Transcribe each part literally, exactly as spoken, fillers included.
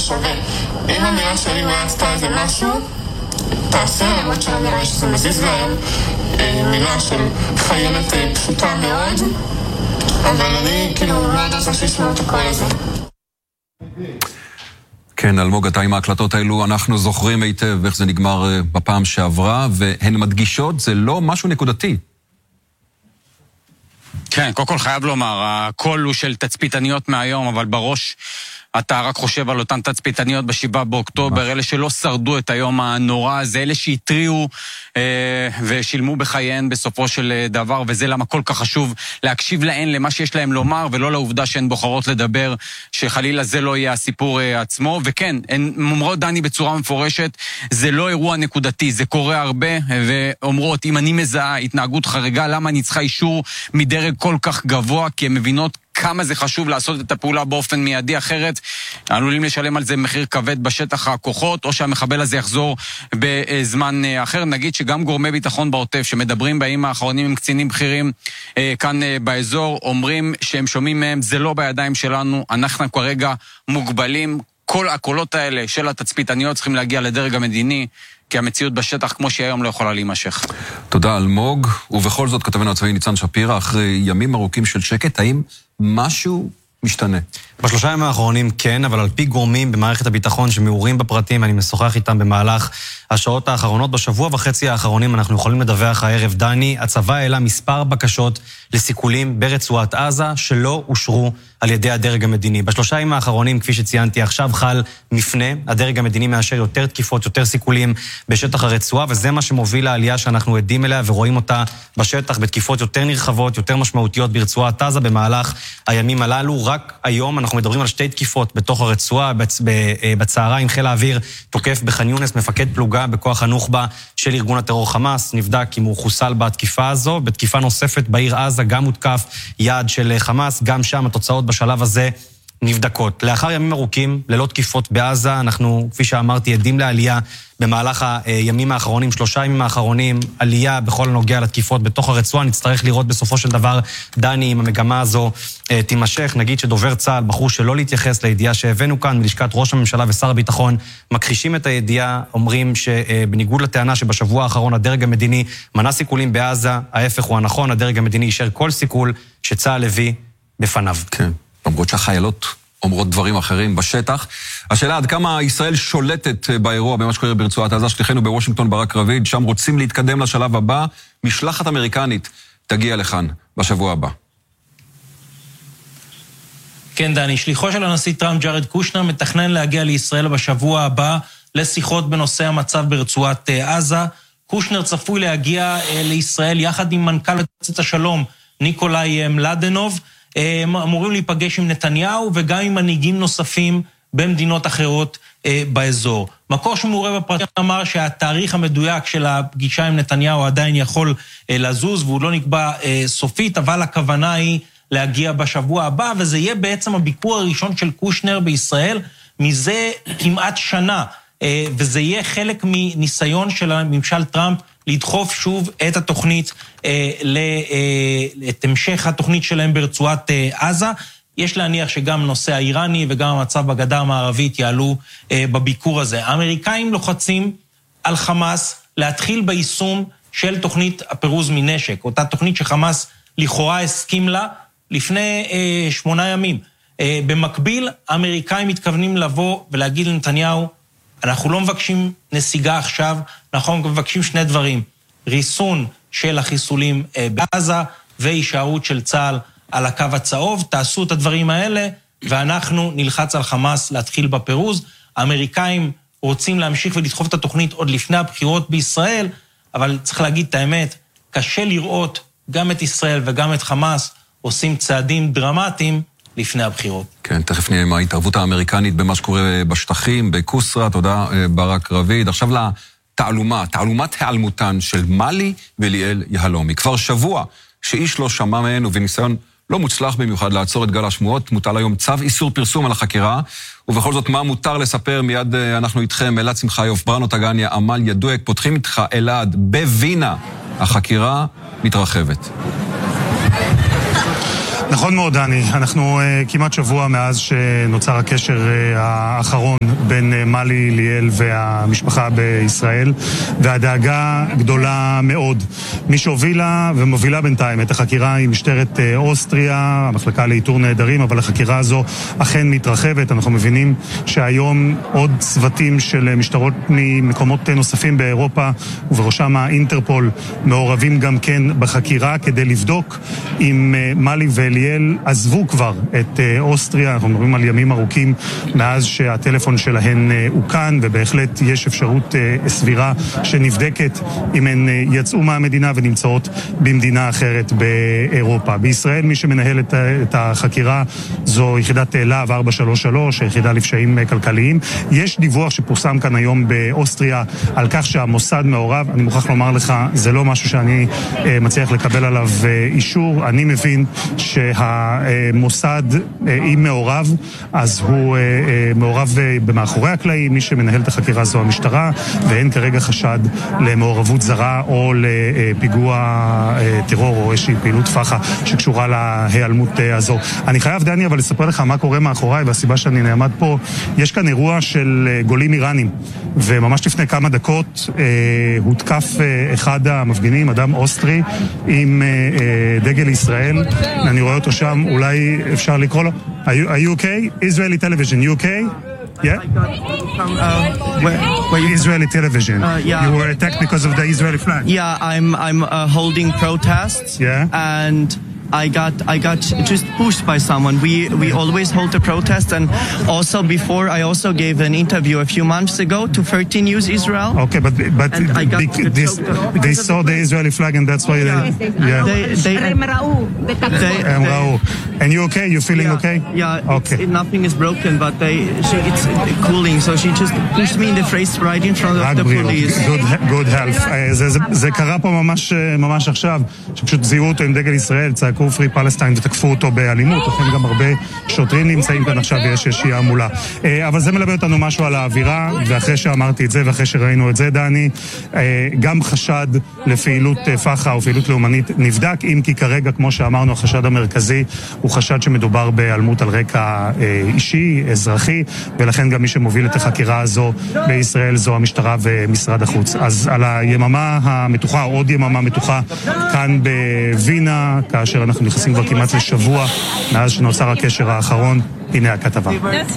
שווה. אם המילה שלי לא עשתה איזה משהו, תעשה, למרות שאני רואה שזה מזיז להם. מילה של חיילת פשוטה מאוד, אבל אני כאילו לא יודעת איך לשמוע את הקול הזה. כן, אלמוג, אתה עם ההקלטות האלו, אנחנו זוכרים היטב איך זה נגמר בפעם שעברה, והן מדגישות, זה לא משהו נקודתי. כן, קודם כל חייב לומר, הקול הוא של תצפיתניות מהיום, אבל בראש אתה רק חושב על אותן תצפיתניות בשבעה באוקטובר, אלה שלא שרדו את היום הנורא הזה, אלה שהטריעו אה, ושילמו בחייהן בסופו של דבר, וזה למה כל כך חשוב להקשיב להן למה שיש להם לומר, ולא לעובדה שהן בוחרות לדבר, שחלילה זה לא יהיה הסיפור אה, עצמו, וכן, הן אומרות דני בצורה מפורשת, זה לא אירוע נקודתי, זה קורה הרבה, ואומרות, אם אני מזהה התנהגות חריגה, למה אני צריכה אישור מדרג כל כך גבוה, כי הן מבינות כמה זה חשוב לעשות את הפעולה באופן מיידי, אחרת עלולים לשלם על זה מחיר כבד בשטח הכוחות, או שהמחבל הזה יחזור בזמן אחר. נגיד שגם גורמי ביטחון בעוטף שמדברים בימים האחרונים עם קצינים בכירים כאן באזור, אומרים שהם שומעים מהם, זה לא בידיים שלנו, אנחנו כרגע מוגבלים. כל הקולות האלה של התצפיתניות צריכים להגיע לדרג המדיני, כי המציאות בשטח כמו שהיא היום לא יכולה להימשך. תודה אלמוג, ובכל זאת כתבנו הצבאי ניצן שפירא, אחרי ימים ארוכים של שקט, האם משהו משתנה? בשלושה ימים האחרונים כן, אבל על פי גורמים במערכת הביטחון שמעורים בפרטים, אני משוחח איתם במהלך השעות האחרונות, בשבוע וחצי האחרונים אנחנו יכולים לדווח הערב, דני, הצבא העלה מספר בקשות לסיכולים ברצועת עזה שלא אושרו על ידי הדרג המדיני. בשלושה ימים האחרונים, כפי שציינתי, עכשיו חל מפנה, הדרג המדיני מאשר יותר תקיפות, יותר סיכולים בשטח הרצועה, וזה מה שמוביל לעלייה שאנחנו עדים אליה ורואים אותה בשטח בתקיפות יותר נרחבות, יותר משמעותיות ברצועת עזה במהלך הימים הללו. רק היום אנחנו מדברים על שתי תקיפות בתוך הרצועה, בצהריים חיל האוויר תוקף בח'אן יונס מפקד פלוגה בכוח הנוח'בה של ארגון הטרור חמאס, נבדק אם הוא חוסל בתקיפה הזו. בתקיפה נוספת בעיר עזה גם הותקף יעד של חמאס, גם שם התוצאות בשלב הזה נבדקות. לאחר ימים ארוכים, ללא תקיפות בעזה, אנחנו, כפי שאמרתי, עדים לעלייה במהלך הימים האחרונים, שלושה ימים האחרונים, עלייה בכל הנוגע לתקיפות בתוך הרצועה. נצטרך לראות בסופו של דבר, דני, אם המגמה הזו תימשך. נגיד שדובר צה"ל בחרו שלא להתייחס לידיעה שהבאנו כאן, מלשכת ראש הממשלה ושר הביטחון, מכחישים את הידיעה, אומרים שבניגוד לטענה שבשבוע האחרון הדרג המדיני מנע סיכולים בעזה, ההפך הוא הנכון, הדרג המדיני אישר כל סיכול שצה"ל הביא בפניו. כן, למרות שהחיילות אומרות דברים אחרים בשטח. השאלה עד כמה ישראל שולטת באירוע, במה שקורה ברצועת עזה. שליחנו בוושינגטון ברק רביד, שם רוצים להתקדם לשלב הבא. משלחת אמריקנית תגיע לכאן בשבוע הבא. כן, דני, שליחו של הנשיא טראמפ ג'ארד קושנר מתכנן להגיע לישראל בשבוע הבא לשיחות בנושא המצב ברצועת עזה. קושנר צפוי להגיע לישראל יחד עם מנכ"ל מועצת השלום ניקולאי מלדנוב. אמורים להיפגש עם נתניהו וגם עם מנהיגים נוספים במדינות אחרות אה, באזור. מקור שמעורה בפרטים אמר שהתאריך המדויק של הפגישה עם נתניהו עדיין יכול אה, לזוז, והוא לא נקבע אה, סופית, אבל הכוונה היא להגיע בשבוע הבא, וזה יהיה בעצם הביקור הראשון של קושנר בישראל מזה כמעט שנה, אה, וזה יהיה חלק מניסיון של הממשל טראמפ לדחוף שוב את התוכנית, אה, ל, אה, את המשך התוכנית שלהם ברצועת אה, עזה. יש להניח שגם נושא האיראני וגם המצב בגדה המערבית יעלו אה, בביקור הזה. האמריקאים לוחצים על חמאס להתחיל ביישום של תוכנית הפירוז מנשק, אותה תוכנית שחמאס לכאורה הסכים לה לפני אה, שמונה ימים. אה, במקביל, האמריקאים מתכוונים לבוא ולהגיד לנתניהו, אנחנו לא מבקשים נסיגה עכשיו, אנחנו מבקשים שני דברים, ריסון של החיסולים אה, בעזה והישארות של צה"ל על הקו הצהוב. תעשו את הדברים האלה ואנחנו נלחץ על חמאס להתחיל בפירוז. האמריקאים רוצים להמשיך ולדחוף את התוכנית עוד לפני הבחירות בישראל, אבל צריך להגיד את האמת, קשה לראות גם את ישראל וגם את חמאס עושים צעדים דרמטיים לפני הבחירות. כן, תכף נהיה עם ההתערבות האמריקנית במה שקורה בשטחים, בקוסרה. תודה ברק רביד. עכשיו לתעלומה, תעלומת העלמותן של מלי וליאל יהלומי. כבר שבוע שאיש לא שמע מהן, ובניסיון לא מוצלח במיוחד לעצור את גל השמועות, מוטל היום צו איסור פרסום על החקירה, ובכל זאת מה מותר לספר? מיד אנחנו איתכם, אלעד שמחיוף, ברנו טגניה, עמל ידועק, פותחים איתך אלעד בווינה, החקירה מתרחבת. נכון מאוד, דני. אנחנו uh, כמעט שבוע מאז שנוצר הקשר uh, האחרון בין uh, מלי, ליאל והמשפחה בישראל, והדאגה גדולה מאוד. מי שהובילה ומובילה בינתיים את החקירה היא משטרת uh, אוסטריה, המחלקה לאיתור נהדרים, אבל החקירה הזו אכן מתרחבת. אנחנו מבינים שהיום עוד צוותים של משטרות ממקומות נוספים באירופה, ובראשם האינטרפול, מעורבים גם כן בחקירה כדי לבדוק אם uh, מלי ואליאל עזבו כבר את אוסטריה. אנחנו מדברים על ימים ארוכים מאז שהטלפון שלהן הוקן, ובהחלט יש אפשרות סבירה שנבדקת אם הן יצאו מהמדינה ונמצאות במדינה אחרת באירופה. בישראל מי שמנהל את החקירה זו יחידת להב ארבע שלוש שלוש, היחידה לפשעים כלכליים. יש דיווח שפורסם כאן היום באוסטריה על כך שהמוסד מעורב. אני מוכרח לומר לך, זה לא משהו שאני מצליח לקבל עליו אישור. אני מבין שהמוסד, אם מעורב, אז הוא מעורב במאחורי הקלעים. מי שמנהל את החקירה זו המשטרה, ואין כרגע חשד למעורבות זרה או לפיגוע טרור או איזושהי פעילות פחה שקשורה להיעלמות הזו. אני חייב, דני, אבל לספר לך מה קורה מאחוריי, והסיבה שאני נעמד פה, יש כאן אירוע של גולים איראנים, וממש לפני כמה דקות הותקף אחד המפגינים, אדם אוסטרי, עם דגל ישראל. אני רואה אותו שם, אולי אפשר לקרוא לו. Are you, are you okay? Israeli television, you okay? Yeah? I got from, uh, where, where you... Israeli television. Uh, yeah. You were attacked because of the Israeli flag. Yeah, I'm, I'm uh, holding protests. Yeah. And I got I got just pushed by someone. We we always hold a protest, and also before I also gave an interview a few months ago to thirteen News Israel. Okay, but but I got bec- this, they saw the Israeli flag and that's why yeah. they yeah. They they they, um, they and you okay? You feeling yeah, okay? Yeah. Okay. It, nothing is broken, but they she, it's cooling, so she just pushed me in the face right in front of the police. Good good health. זה זה זה קרה פה ממש ממש עכשיו, שפשוט זיהו אותו עם דגל ישראל, צעקו פרי פלסטיין ותקפו אותו באלימות. לכן גם הרבה שוטרים נמצאים כאן עכשיו ויש איזושהי המולה. אבל זה מלווה אותנו משהו על האווירה, ואחרי שאמרתי את זה ואחרי שראינו את זה, דני, גם חשד לפעילות פחה או פעילות לאומנית נבדק, אם כי כרגע, כמו שאמרנו, החשד המרכזי הוא חשד שמדובר בהיעלמות על רקע אישי, אזרחי, ולכן גם מי שמוביל את החקירה הזו בישראל זו המשטרה ומשרד החוץ. אז על היממה המתוחה, עוד יממה מתוחה, כאן בווינה, כאשר אנחנו נכנסים כבר כמעט לשבוע מאז שנוצר הקשר האחרון, הנה הכתבה.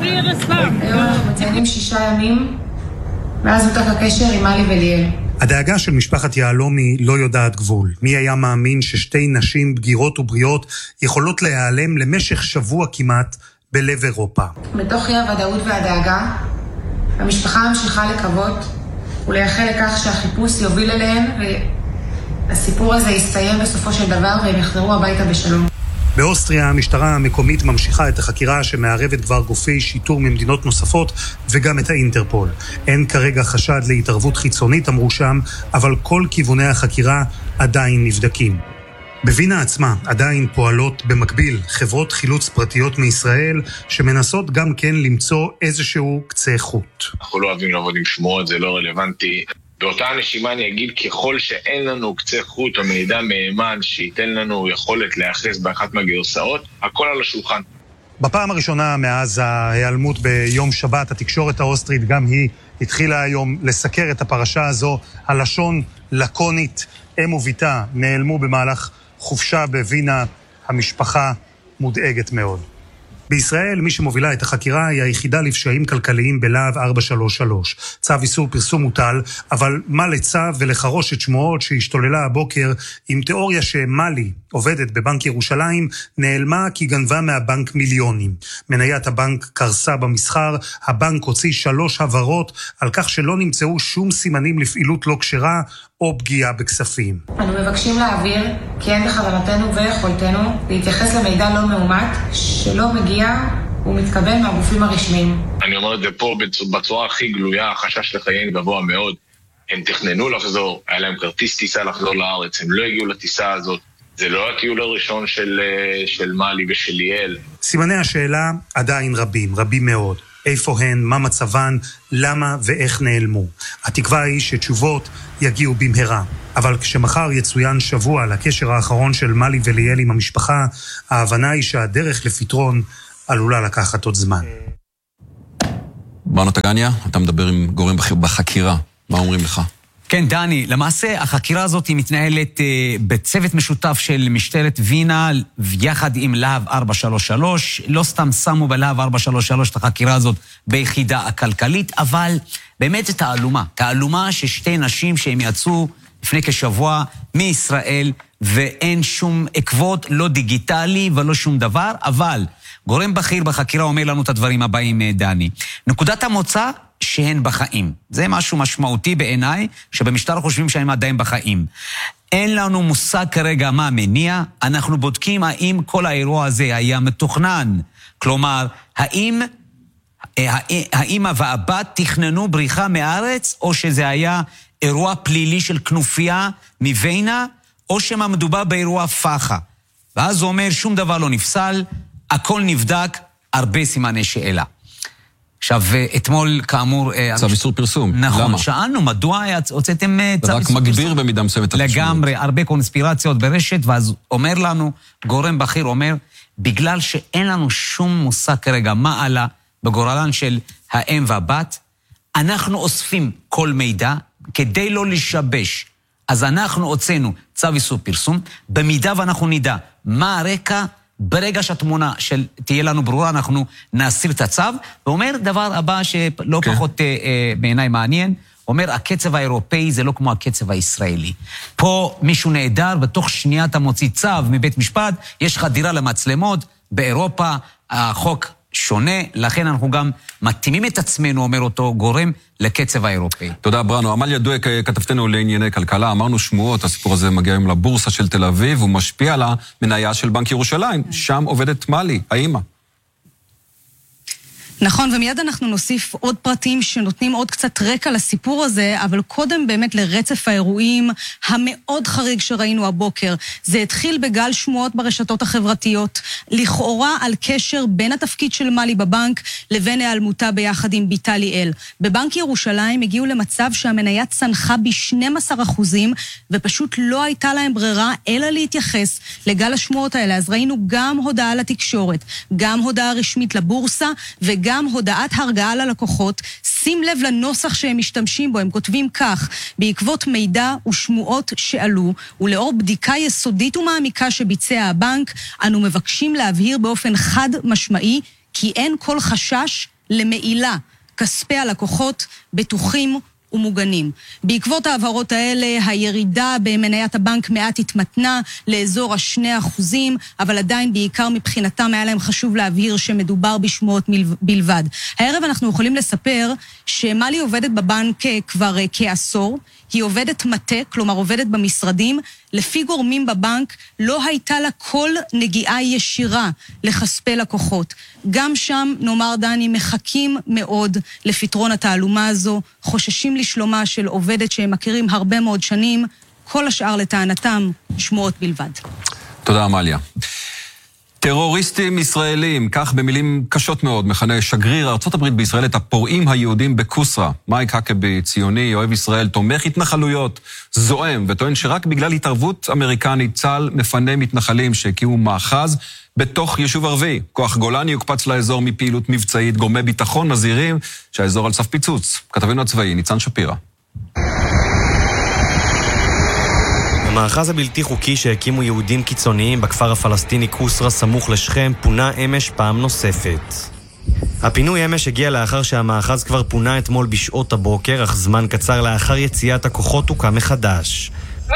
מציינים שישה ימים מאז נותק הקשר עם מלי וליאל. הדאגה של משפחת יהלומי לא יודעת גבול. מי היה מאמין ששתי נשים בגירות ובריאות יכולות להיעלם למשך שבוע כמעט בלב אירופה? בתוך אי הוודאות והדאגה, המשפחה ממשיכה לקוות ולייחל לכך שהחיפוש יוביל אליהן והסיפור הזה יסתיים בסופו של דבר והם יחזרו הביתה בשלום. באוסטריה המשטרה המקומית ממשיכה את החקירה שמערבת כבר גופי שיטור ממדינות נוספות וגם את האינטרפול. אין כרגע חשד להתערבות חיצונית, אמרו שם, אבל כל כיווני החקירה עדיין נבדקים. בווינה עצמה עדיין פועלות במקביל חברות חילוץ פרטיות מישראל שמנסות גם כן למצוא איזשהו קצה חוט. אנחנו לא אוהבים לעבוד עם שמועות, זה לא רלוונטי. באותה נשימה אני אגיד, ככל שאין לנו קצה חוט או מידע מהימן שייתן לנו יכולת להיאחז באחת מהגרסאות, הכל על השולחן. בפעם הראשונה מאז ההיעלמות ביום שבת, התקשורת האוסטרית גם היא התחילה היום לסקר את הפרשה הזו. הלשון לקונית, אם וביתה נעלמו במהלך חופשה בווינה, המשפחה מודאגת מאוד. בישראל מי שמובילה את החקירה היא היחידה לפשעים כלכליים בלהב ארבע שלוש שלוש. צו איסור פרסום מוטל, אבל מה לצו ולחרושת שמועות שהשתוללה הבוקר עם תיאוריה שמלי, עובדת בבנק ירושלים, נעלמה כי גנבה מהבנק מיליונים. מניית הבנק קרסה במסחר, הבנק הוציא שלוש הבהרות על כך שלא נמצאו שום סימנים לפעילות לא כשרה או פגיעה בכספים. אנו מבקשים להעביר כי אין בכוונתנו ויכולתנו להתייחס למידע לא מאומת שלא מגיע ומתקבל מהגופים הרשמיים. אני אומר את זה פה בצורה הכי גלויה, החשש לחייהם גבוה מאוד. הם תכננו לחזור, היה להם כרטיס טיסה לחזור לארץ, הם לא הגיעו לטיסה הזאת. זה לא הטיול הראשון של, של מלי ושל ליאל. סימני השאלה עדיין רבים, רבים מאוד. איפה הן, מה מצבן, למה ואיך נעלמו. התקווה היא שתשובות יגיעו במהרה. אבל כשמחר יצוין שבוע לקשר האחרון של מלי וליאל עם המשפחה, ההבנה היא שהדרך לפתרון עלולה לקחת עוד זמן. ברנו טגניה, אתה מדבר עם גורם בחקירה. מה אומרים לך? כן, דני, למעשה החקירה הזאת היא מתנהלת אה, בצוות משותף של משטרת וינה, יחד עם להב ארבע שלוש שלוש. לא סתם שמו בלהב ארבע שלוש שלוש את החקירה הזאת ביחידה הכלכלית, אבל באמת זה תעלומה. תעלומה ששתי נשים שהם יצאו לפני כשבוע מישראל, ואין שום עקבות, לא דיגיטלי ולא שום דבר, אבל גורם בכיר בחקירה אומר לנו את הדברים הבאים, דני. נקודת המוצא שהן בחיים. זה משהו משמעותי בעיניי, שבמשטר חושבים שהן עדיין בחיים. אין לנו מושג כרגע מה מניע, אנחנו בודקים האם כל האירוע הזה היה מתוכנן. כלומר, האם האמא והבת תכננו בריחה מארץ, או שזה היה אירוע פלילי של כנופיה מווינה, או שמה מדובר באירוע פחה. ואז הוא אומר, שום דבר לא נפסל, הכל נבדק, הרבה סימני שאלה. עכשיו, אתמול, כאמור... צו איסור פרסום. נכון, למה? שאלנו, מדוע הוצאתם צו איסור פרסום? רק מגביר במידה מסוימת את המשמעות. לגמרי, הרבה קונספירציות ברשת, ואז אומר לנו, גורם בכיר אומר, בגלל שאין לנו שום מושג כרגע מה עלה בגורלן של האם והבת, אנחנו אוספים כל מידע כדי לא לשבש. אז אנחנו הוצאנו צו איסור פרסום, במידה ואנחנו נדע מה הרקע, ברגע שהתמונה של תהיה לנו ברורה, אנחנו נסיר את הצו, ואומר דבר הבא שלא okay. פחות אה, אה, בעיניי מעניין, אומר, הקצב האירופאי זה לא כמו הקצב הישראלי. פה מישהו נהדר, בתוך שנייה אתה מוציא צו מבית משפט, יש חדירה למצלמות, באירופה החוק שונה, לכן אנחנו גם מתאימים את עצמנו, אומר אותו גורם, לקצב האירופאי. תודה, ברנו. עמליה דואק, כתבתנו לענייני כלכלה, אמרנו שמועות, הסיפור הזה מגיע היום לבורסה של תל אביב, הוא משפיע על המניה של בנק ירושלים, שם עובדת מלי, האמא. נכון, ומיד אנחנו נוסיף עוד פרטים שנותנים עוד קצת רקע לסיפור הזה, אבל קודם באמת לרצף האירועים המאוד חריג שראינו הבוקר. זה התחיל בגל שמועות ברשתות החברתיות, לכאורה על קשר בין התפקיד של מלי בבנק לבין העלמותה ביחד עם ביתה ליאל. בבנק ירושלים הגיעו למצב שהמניה צנחה ב-שנים עשר אחוזים, ופשוט לא הייתה להם ברירה אלא להתייחס לגל השמועות האלה. אז ראינו גם הודעה לתקשורת, גם הודעה רשמית לבורסה, וגם גם הודעת הרגעה ללקוחות. שים לב לנוסח שהם משתמשים בו, הם כותבים כך: בעקבות מידע ושמועות שעלו, ולאור בדיקה יסודית ומעמיקה שביצע הבנק, אנו מבקשים להבהיר באופן חד משמעי, כי אין כל חשש למעילה. כספי הלקוחות בטוחים ומוגנים. בעקבות העברות האלה, הירידה במניית הבנק מעט התמתנה לאזור השני אחוזים, אבל עדיין בעיקר מבחינתם היה להם חשוב להבהיר שמדובר בשמועות בלבד. הערב אנחנו יכולים לספר שמלי עובדת בבנק כבר כעשור, היא עובדת מטה, כלומר עובדת במשרדים, לפי גורמים בבנק לא הייתה לה כל נגיעה ישירה לכספי לקוחות. גם שם, נאמר דני, מחכים מאוד לפתרון התעלומה הזו, חוששים לשלומה של עובדת שהם מכירים הרבה מאוד שנים, כל השאר לטענתם שמועות בלבד. תודה, עמליה. טרוריסטים ישראלים, כך במילים קשות מאוד, מכנה שגריר ארצות הברית בישראל את הפורעים היהודים בקוסרה. מייק הקבי, ציוני, אוהב ישראל, תומך התנחלויות, זועם, וטוען שרק בגלל התערבות אמריקנית צה"ל מפנה מתנחלים שהקימו מאחז בתוך יישוב ערבי. כוח גולני יוקפץ לאזור מפעילות מבצעית, גורמי ביטחון מזהירים שהאזור על סף פיצוץ. כתבנו הצבאי, ניצן שפירא. המאחז הבלתי חוקי שהקימו יהודים קיצוניים בכפר הפלסטיני קוסרה סמוך לשכם פונה אמש פעם נוספת. הפינוי אמש הגיע לאחר שהמאחז כבר פונה אתמול בשעות הבוקר, אך זמן קצר לאחר יציאת הכוחות הוקם מחדש.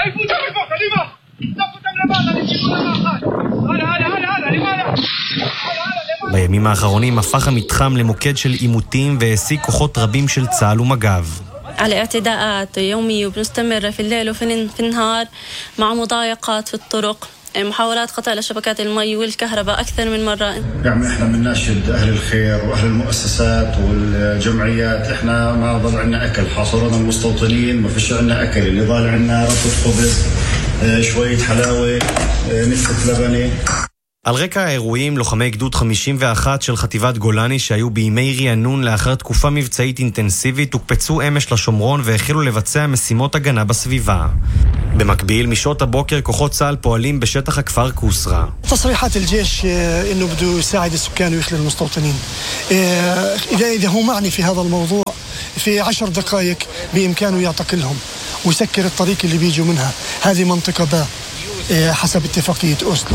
בימים האחרונים הפך המתחם למוקד של עימותים והעסיק כוחות רבים של צה"ל ומג"ב. على اعتداءات يومية وبنستمر في الليل وفي النهار مع مضايقات في الطرق محاولات قطع لشبكات المي والكهرباء أكثر من مرة. يعني إحنا بنناشد أهل الخير وأهل المؤسسات والجمعيات، إحنا ما ضل عنا أكل، حاصرنا المستوطنين ما فيش عنا أكل، اللي ضال عنا رطة خبز، شوية حلاوة، نكتة لبنة. על רקע האירועים, לוחמי גדוד חמישים ואחת של חטיבת גולני שהיו בימי רענון לאחר תקופה מבצעית אינטנסיבית הוקפצו אמש לשומרון והחלו לבצע משימות הגנה בסביבה. במקביל, משעות הבוקר כוחות צה"ל פועלים בשטח הכפר קוסרה. تصريحات الجيش انه بده يساعد السكان ويخلي المستوطنين. اذا اذا هو معني في هذا الموضوع في عشر دقائق بامكانه يعتقلهم ويسكر الطريق اللي بيجوا منها. هذه منطقة باء حسب اتفاقية أوسلو.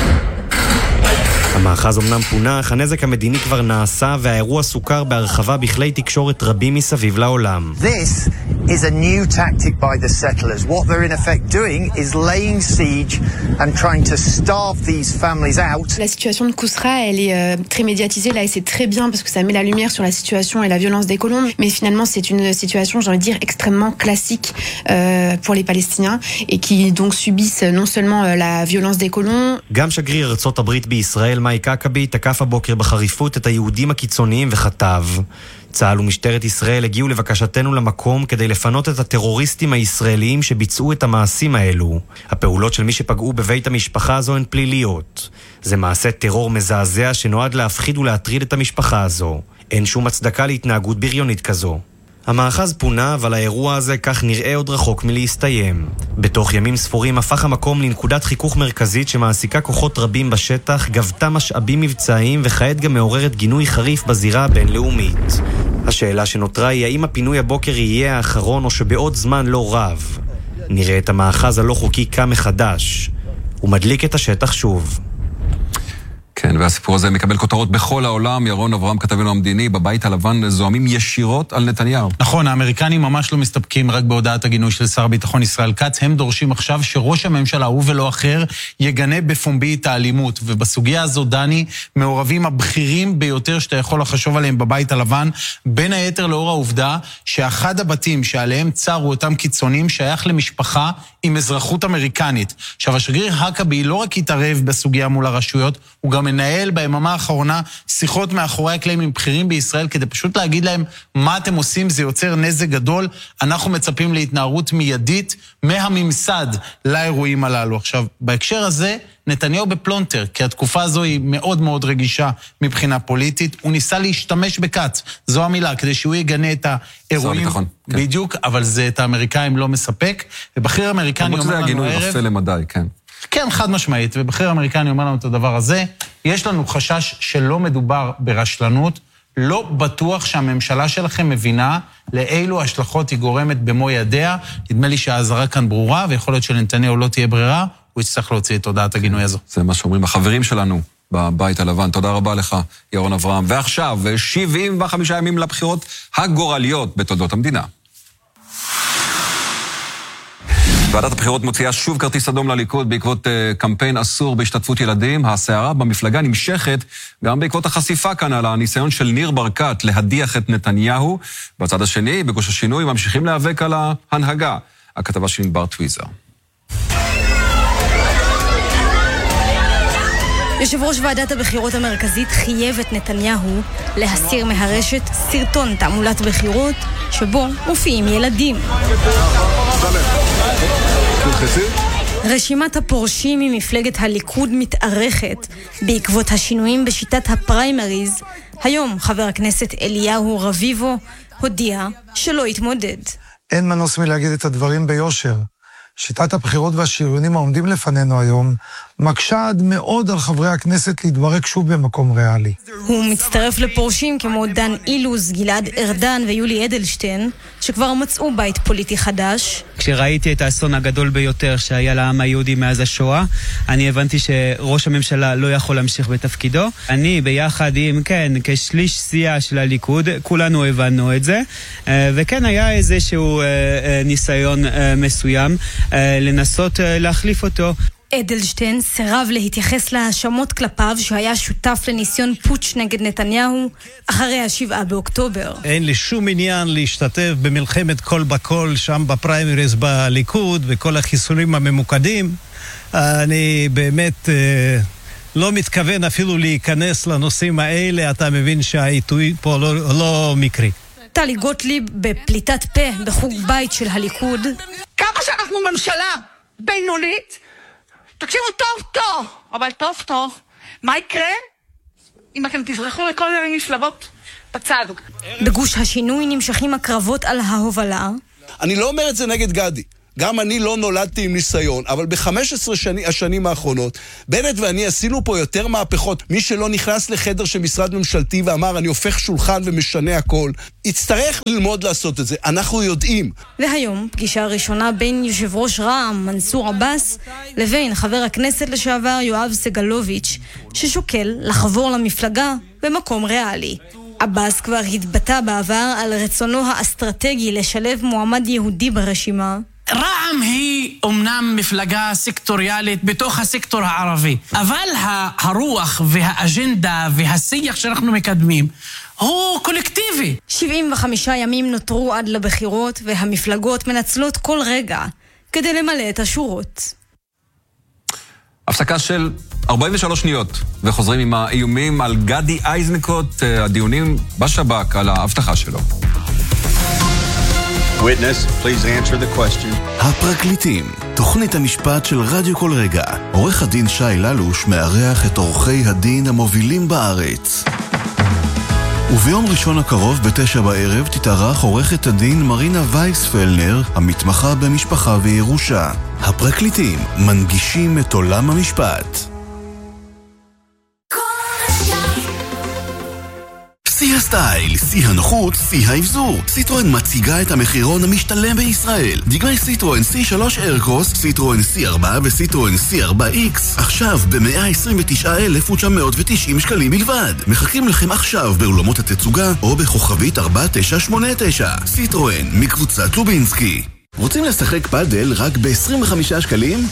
המאחז אמנם פונח, הנזק המדיני כבר נעשה והאירוע סוכר בהרחבה בכלי תקשורת רבים מסביב לעולם. This is a new tactic by the settlers. What they're in effect doing is laying siege and trying to starve these families out. La situation de Kousra, elle est euh, très médiatisée là et c'est très bien parce que ça met la lumière sur la situation et la violence des colons. Mais finalement, c'est une situation, j'ai envie de dire, extrêmement classique euh, pour les Palestiniens et qui donc subissent non seulement euh, la violence des colons. גם שגריר ארצות הברית בישראל מייק קאקבי תקף הבוקר בחריפות את היהודים הקיצוניים וכתב: צה"ל ומשטרת ישראל הגיעו לבקשתנו למקום כדי לפנות את הטרוריסטים הישראליים שביצעו את המעשים האלו. הפעולות של מי שפגעו בבית המשפחה הזו הן פליליות. זה מעשה טרור מזעזע שנועד להפחיד ולהטריד את המשפחה הזו. אין שום הצדקה להתנהגות בריונית כזו. המאחז פונה, אבל האירוע הזה כך נראה עוד רחוק מלהסתיים. בתוך ימים ספורים הפך המקום לנקודת חיכוך מרכזית שמעסיקה כוחות רבים בשטח, גבתה משאבים מבצעיים וכעת גם מעוררת גינוי חריף בזירה הבינלאומית. השאלה שנותרה היא האם הפינוי הבוקר יהיה האחרון או שבעוד זמן לא רב נראה את המאחז הלא חוקי קם מחדש ומדליק את השטח שוב. כן, והסיפור הזה מקבל כותרות בכל העולם. ירון אברהם, כתבנו המדיני, בבית הלבן זוהמים ישירות על נתניהו. נכון, האמריקנים ממש לא מסתפקים רק בהודעת הגינוי של שר הביטחון ישראל כץ. הם דורשים עכשיו שראש הממשלה, הוא ולא אחר, יגנה בפומבי את האלימות. ובסוגיה הזו, דני, מעורבים הבכירים ביותר שאתה יכול לחשוב עליהם בבית הלבן, בין היתר לאור העובדה שאחד הבתים שעליהם צרו אותם קיצונים שייך למשפחה עם אזרחות אמריקנית. עכשיו, השגריר הקבי לא רק התערב בסוגיה מול הרשויות, הוא גם מנהל ביממה האחרונה שיחות מאחורי הקלעים עם בכירים בישראל כדי פשוט להגיד להם מה אתם עושים, זה יוצר נזק גדול, אנחנו מצפים להתנערות מיידית מהממסד לאירועים הללו. עכשיו, בהקשר הזה, נתניהו בפלונטר, כי התקופה הזו היא מאוד מאוד רגישה מבחינה פוליטית, הוא ניסה להשתמש בקץ, זו המילה, כדי שהוא יגנה את האירועים, ביטחון, כן. בדיוק, אבל זה את האמריקאים לא מספק, ובכיר אמריקני אומר לנו הגינוי הערב, רפה למדי, כן. כן, חד משמעית, ובכיר אמריקני אומר לנו את הדבר הזה, יש לנו חשש שלא מדובר ברשלנות, לא בטוח שהממשלה שלכם מבינה לאילו השלכות היא גורמת במו ידיה, נדמה לי שההזרה כאן ברורה, ויכול להיות שלנתניהו לא תהיה ברירה, הוא יצטרך להוציא את הודעת הגינוי הזו. זה מה שאומרים החברים שלנו בבית הלבן. תודה רבה לך, ירון אברהם. ועכשיו, שבעים וחמישה ימים לבחירות הגורליות בתולדות המדינה. ועדת הבחירות מוציאה שוב כרטיס אדום לליכוד בעקבות uh, קמפיין אסור בהשתתפות ילדים. הסערה במפלגה נמשכת גם בעקבות החשיפה כאן על הניסיון של ניר ברקת להדיח את נתניהו. בצד השני, בגוש השינוי, ממשיכים להיאבק על ההנהגה. הכתבה של ענבר טוויזר. יושב ראש ועדת הבחירות המרכזית חייב את נתניהו להסיר מהרשת סרטון תעמולת בחירות שבו מופיעים ילדים. רשימת הפורשים ממפלגת הליכוד מתארכת בעקבות השינויים בשיטת הפריימריז. היום חבר הכנסת אליהו רביבו הודיע שלא יתמודד. אין מנוס מלהגיד את הדברים ביושר. שיטת הבחירות והשריונים העומדים לפנינו היום מקשה עד מאוד על חברי הכנסת להתברק שוב במקום ריאלי. הוא מצטרף לפורשים כמו דן אילוז, גלעד ארדן ויולי אדלשטיין, שכבר מצאו בית פוליטי חדש. כשראיתי את האסון הגדול ביותר שהיה לעם היהודי מאז השואה, אני הבנתי שראש הממשלה לא יכול להמשיך בתפקידו. אני ביחד עם, כן, כשליש סיעה של הליכוד, כולנו הבנו את זה, וכן היה איזשהו ניסיון מסוים לנסות להחליף אותו. אדלשטיין סירב להתייחס להאשמות כלפיו שהיה שותף לניסיון פוטש נגד נתניהו אחרי השבעה באוקטובר. אין לי שום עניין להשתתף במלחמת כל בכל שם בפריימריז בליכוד וכל החיסולים הממוקדים. אני באמת אה, לא מתכוון אפילו להיכנס לנושאים האלה, אתה מבין שהעיתוי פה לא, לא מקרי. טלי גוטליב בפליטת פה בחוג בית של הליכוד. כמה שאנחנו ממשלה בינונית, תקשיבו טוב טוב, אבל טוב טוב, מה יקרה אם אתם תזרחו לכל המפלגות בצד? בגוש השינוי נמשכים הקרבות על ההובלה. אני לא אומר את זה נגד גדי. גם אני לא נולדתי עם ניסיון, אבל ב-חמש עשרה שני, השנים האחרונות, בנט ואני עשינו פה יותר מהפכות. מי שלא נכנס לחדר של משרד ממשלתי ואמר, אני הופך שולחן ומשנה הכל, יצטרך ללמוד לעשות את זה. אנחנו יודעים. והיום, פגישה ראשונה בין יושב ראש רע"מ, מנסור עבאס, לבין חבר הכנסת לשעבר יואב סגלוביץ', ששוקל לחבור למפלגה במקום ריאלי. עבאס כבר התבטא בעבר על רצונו האסטרטגי לשלב מועמד יהודי ברשימה. רע"מ היא אומנם מפלגה סקטוריאלית בתוך הסקטור הערבי, אבל הרוח והאג'נדה והשיח שאנחנו מקדמים הוא קולקטיבי. שבעים וחמישה ימים נותרו עד לבחירות, והמפלגות מנצלות כל רגע כדי למלא את השורות. הפסקה של ארבעים ושלוש שניות, וחוזרים עם האיומים על גדי איזנקוט, הדיונים בשב"כ על ההבטחה שלו. Witness, please answer the question. הפרקליטים, תוכנית המשפט של רדיו כל רגע. עורך הדין שי ללוש מארח את עורכי הדין המובילים בארץ. וביום ראשון הקרוב בתשע בערב תתארח עורכת הדין מרינה וייספלנר, המתמחה במשפחה וירושה. הפרקליטים מנגישים את עולם המשפט. שיא הסטייל, שיא הנוחות, שיא האבזור. סיטרואן מציגה את המחירון המשתלם בישראל. דגמי סיטרואן סי שלוש איירקרוס, סיטרואן סי ארבע וסיטרואן סי ארבע איקס. עכשיו ב-מאה עשרים ותשעה אלף ותשע מאות ותשעים שקלים בלבד. מחכים לכם עכשיו באולמות התצוגה או בכוכבית ארבע תשע שמונה תשע. סיטרואן מקבוצת לובינסקי. רוצים לשחק פאדל רק ב-עשרים וחמישה שקלים?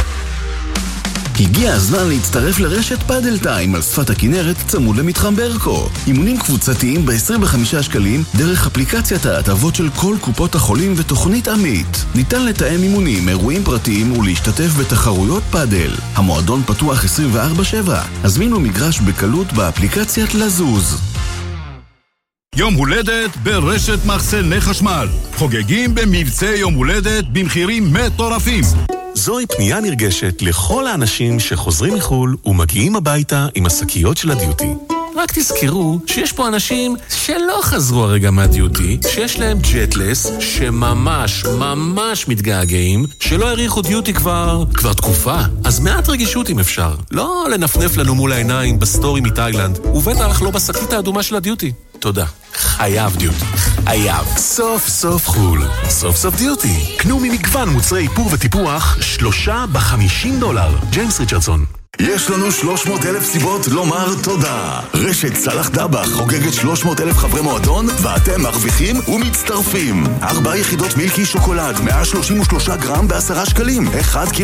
הגיע הזמן להצטרף לרשת פאדל טיים על שפת הכנרת צמוד למתחם ברקו. אימונים קבוצתיים ב-עשרים וחמישה שקלים דרך אפליקציית ההטבות של כל קופות החולים ותוכנית עמית. ניתן לתאם אימונים, אירועים פרטיים ולהשתתף בתחרויות פאדל. המועדון פתוח עשרים וארבע שבע. הזמינו מגרש בקלות באפליקציית לזוז. יום הולדת ברשת מחסני חשמל. חוגגים במבצע יום הולדת במחירים מטורפים. זוהי פנייה נרגשת לכל האנשים שחוזרים מחול ומגיעים הביתה עם השקיות של הדיוטי. רק תזכרו שיש פה אנשים שלא חזרו הרגע מהדיוטי, שיש להם ג'טלס, שממש ממש מתגעגעים, שלא העריכו דיוטי כבר, כבר תקופה. אז מעט רגישות אם אפשר. לא לנפנף לנו מול העיניים בסטורי מתאילנד, ובטח לא בשקית האדומה של הדיוטי. תודה. חייב דיוטי. חייב. סוף סוף חול. סוף סוף דיוטי. קנו ממגוון מוצרי איפור וטיפוח, שלושה בחמישים דולר. ג'יימס ריצ'רדסון. יש לנו שלוש מאות אלף סיבות לומר תודה. רשת סלח דבח חוגגת שלוש מאות אלף חברי מועדון, ואתם מרוויחים ומצטרפים. ארבע יחידות מילקי שוקולד, מאה שלושים ושלושה גרם בעשרה שקלים. אחד קילו